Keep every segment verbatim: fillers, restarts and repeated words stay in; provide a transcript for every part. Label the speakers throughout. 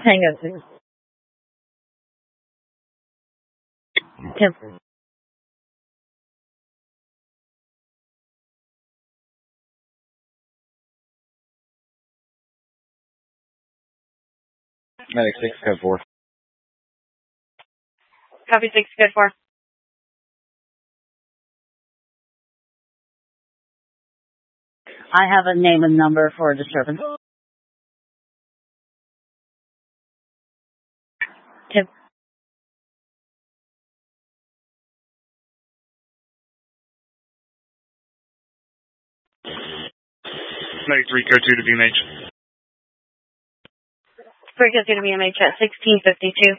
Speaker 1: Tango six. Temper.
Speaker 2: Medic six, code four.
Speaker 3: Copy six, code four.
Speaker 1: I have a name and number for a disturbance. Tip.
Speaker 4: Medic three, code two to B M H.
Speaker 3: three code two to B M H at sixteen fifty-two.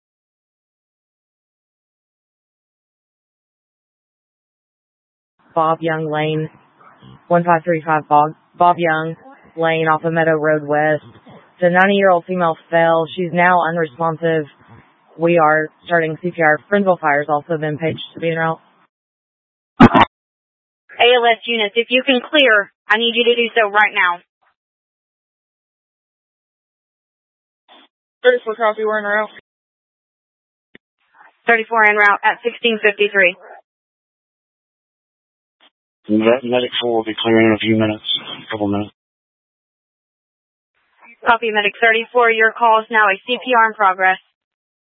Speaker 1: Bob Young Lane, one five three five Bob, Bob Young Lane off of Meadow Road West. The ninety-year-old female fell. She's now unresponsive. We are starting C P R. Friendville Fire's also been paged to be en route.
Speaker 3: A L S units, if you can clear, I need you to do so right now.
Speaker 5: thirty-four copy, we're en route.
Speaker 3: thirty-four en route at sixteen fifty-three.
Speaker 6: Medic four will be clearing in a few minutes, a couple minutes.
Speaker 3: Copy, Medic thirty-four. Your call is now a C P R in progress.